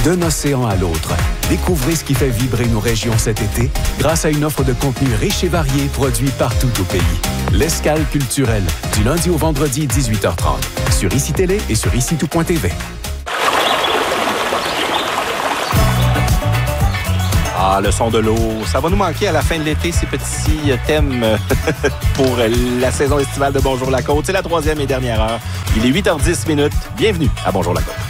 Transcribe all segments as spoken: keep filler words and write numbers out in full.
D'un océan à l'autre, découvrez ce qui fait vibrer nos régions cet été grâce à une offre de contenu riche et varié produit partout au pays. L'Escale culturelle, du lundi au vendredi, dix-huit heures trente, sur ICI Télé et sur ici tout point t v. Ah, le son de l'eau, ça va nous manquer à la fin de l'été, ces petits thèmes pour la saison estivale de Bonjour la Côte. C'est la troisième et dernière heure. Il est huit heures dix minutes. Bienvenue à Bonjour la Côte.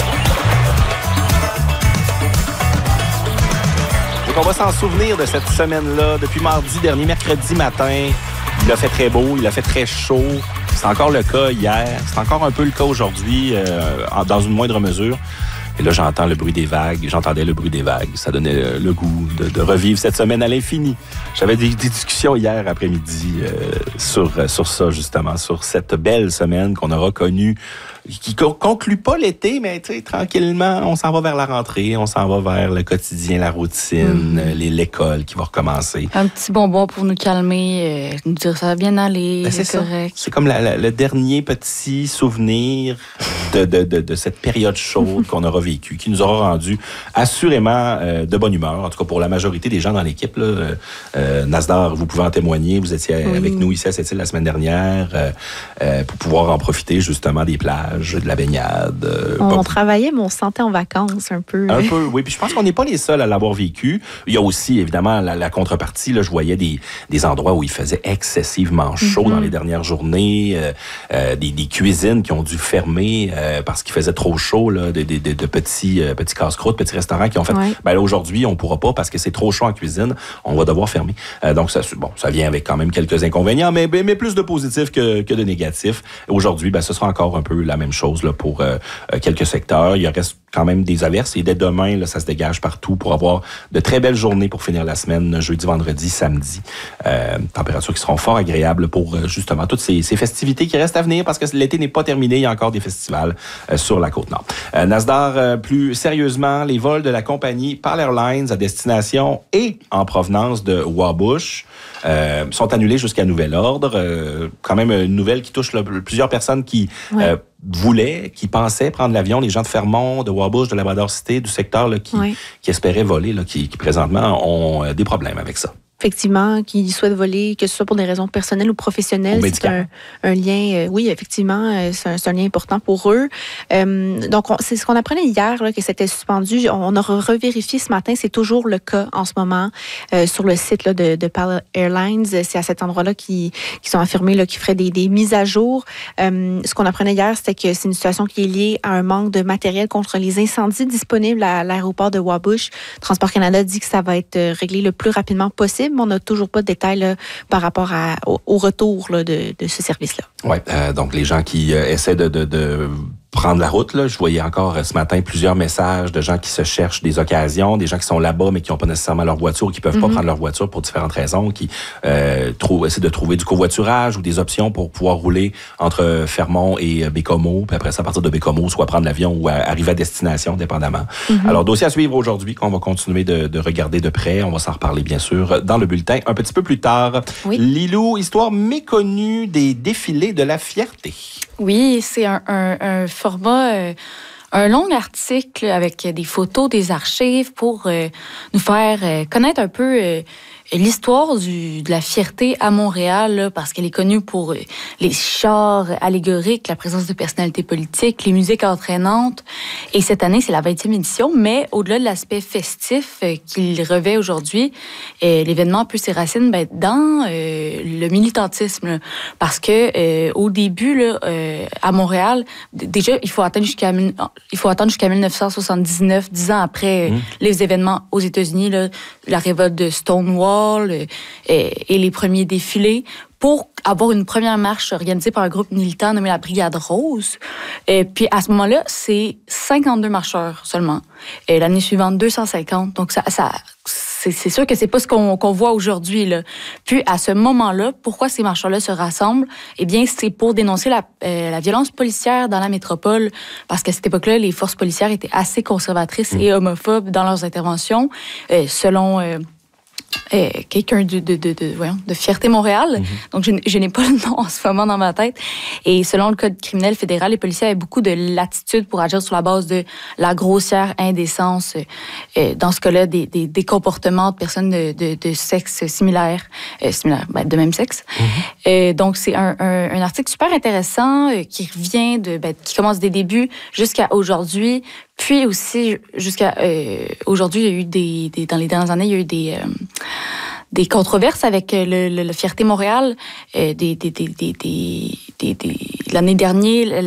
Donc, on va s'en souvenir de cette semaine-là. Depuis mardi dernier, mercredi matin, il a fait très beau, il a fait très chaud. C'est encore le cas hier. C'est encore un peu le cas aujourd'hui, euh, dans une moindre mesure. Et là, j'entends le bruit des vagues. J'entendais le bruit des vagues. Ça donnait le goût de, de revivre cette semaine à l'infini. J'avais des, des discussions hier après-midi euh, sur, sur ça, justement, sur cette belle semaine qu'on aura connue, qui ne conclut pas l'été, mais tu sais, tranquillement, on s'en va vers la rentrée, on s'en va vers le quotidien, la routine, mmh. les, l'école qui va recommencer. Un petit bonbon pour nous calmer, euh, nous dire ça va bien aller, ben, c'est, c'est correct. C'est comme la, la, le dernier petit souvenir de, de, de, de cette période chaude qu'on aura vécue, qui nous aura rendu assurément euh, de bonne humeur, en tout cas pour la majorité des gens dans l'équipe. Là. Euh, Nasdar, vous pouvez en témoigner, vous étiez oui. avec nous ici à Sept-Îles la semaine dernière euh, euh, pour pouvoir en profiter justement des plages, de la baignade. Euh, on bon, travaillait, mais on se sentait en vacances un peu. Un peu, oui. Puis je pense qu'on n'est pas les seuls à l'avoir vécu. Il y a aussi, évidemment, la, la contrepartie. Là, je voyais des, des endroits où il faisait excessivement chaud mm-hmm. dans les dernières journées, euh, euh, des, des cuisines qui ont dû fermer euh, parce qu'il faisait trop chaud, là, de, de, de, de petits, euh, petits casse-croûtes, petits restaurants qui ont fait, ouais. ben là, aujourd'hui, on ne pourra pas parce que c'est trop chaud en cuisine, on va devoir fermer. Euh, donc, ça, bon, ça vient avec quand même quelques inconvénients, mais, mais plus de positifs que, que de négatifs. Aujourd'hui, ben, ce sera encore un peu la même chose là, pour euh, quelques secteurs. Il reste quand même des averses et dès demain, là, ça se dégage partout pour avoir de très belles journées pour finir la semaine, jeudi, vendredi, samedi. Euh, températures qui seront fort agréables pour euh, justement toutes ces, ces festivités qui restent à venir parce que l'été n'est pas terminé. Il y a encore des festivals euh, sur la Côte-Nord. Euh, Nasdar, euh, plus sérieusement, les vols de la compagnie Pal Airlines à destination et en provenance de Wabush euh, sont annulés jusqu'à nouvel ordre. Euh, quand même une nouvelle qui touche là, plusieurs personnes qui ouais. euh, voulaient, qui pensaient prendre l'avion, les gens de Fermont, de Wabush, de Labrador-Cité, du secteur là, qui, oui. qui espéraient voler, là, qui, qui présentement ont euh, des problèmes avec ça. Effectivement, qui souhaitent voler, que ce soit pour des raisons personnelles ou professionnelles. C'est un, un lien, euh, oui, effectivement, euh, c'est, un, c'est un lien important pour eux. Euh, donc, on, c'est ce qu'on apprenait hier, là, que c'était suspendu. On a revérifié ce matin, c'est toujours le cas en ce moment euh, sur le site là, de, de Pal Airlines. C'est à cet endroit-là qu'ils, qu'ils ont affirmé là, qu'ils feraient des, des mises à jour. Euh, ce qu'on apprenait hier, c'était que c'est une situation qui est liée à un manque de matériel contre les incendies disponibles à l'aéroport de Wabush. Transport Canada dit que ça va être réglé le plus rapidement possible. Mais on n'a toujours pas de détails là, par rapport à, au, au retour là, de, de ce service-là. Oui, euh, donc les gens qui euh, essaient de, de, de prendre la route, là, je voyais encore euh, ce matin plusieurs messages de gens qui se cherchent des occasions, des gens qui sont là-bas mais qui n'ont pas nécessairement leur voiture, qui peuvent mm-hmm. pas prendre leur voiture pour différentes raisons, qui euh, trou- essaient de trouver du covoiturage ou des options pour pouvoir rouler entre Fermont et euh, Bécomo, puis après ça, à partir de Bécomo, soit prendre l'avion ou à, arriver à destination, dépendamment. Mm-hmm. Alors, dossier à suivre aujourd'hui, qu'on va continuer de, de regarder de près. On va s'en reparler, bien sûr, dans le bulletin un petit peu plus tard. Oui. Lilou, histoire méconnue des défilés de la fierté. Oui, c'est un, un, un format, euh, un long article avec des photos, des archives pour euh, nous faire euh, connaître un peu euh, l'histoire du, de la fierté à Montréal, là, parce qu'elle est connue pour les chars allégoriques, la présence de personnalités politiques, les musiques entraînantes. Et cette année, c'est la vingtième édition, mais au-delà de l'aspect festif euh, qu'il revêt aujourd'hui, euh, l'événement peut ses racines ben, dans euh, le militantisme. Là, parce que euh, au début, là, euh, à Montréal, d- déjà, il faut attendre jusqu'à, il faut attendre jusqu'à dix-neuf cent soixante-dix-neuf, dix ans après mmh. les événements aux États-Unis, là, la révolte de Stonewall, Et, et les premiers défilés, pour avoir une première marche organisée par un groupe militant nommé la Brigade Rose. Et puis, à ce moment-là, c'est cinquante-deux marcheurs seulement. Et l'année suivante, deux cent cinquante. Donc, ça, ça, c'est, c'est sûr que c'est pas ce qu'on, qu'on voit aujourd'hui, là. Puis, à ce moment-là, pourquoi ces marcheurs-là se rassemblent? Eh bien, c'est pour dénoncer la, euh, la violence policière dans la métropole. Parce qu'à cette époque-là, les forces policières étaient assez conservatrices mmh. et homophobes dans leurs interventions. Euh, selon... Euh, euh, quelqu'un de, de, de, de, voyons, de Fierté Montréal. Mm-hmm. Donc, je, je n'ai pas le nom en ce moment dans ma tête. Et selon le Code criminel fédéral, les policiers avaient beaucoup de latitude pour agir sur la base de la grossière indécence. Euh, dans ce cas-là, des, des, des comportements de personnes de, de, de sexe similaire, euh, similaire ben, de même sexe. Mm-hmm. Euh, donc, c'est un, un, un article super intéressant euh, qui revient de, ben, qui commence des débuts jusqu'à aujourd'hui. Puis aussi, jusqu'à euh, aujourd'hui, il y a eu des, des, dans les dernières années, il y a eu des, euh, des controverses avec le, le, le Fierté Montréal. Euh, des, des, des, des, des, des, des, l'année dernière,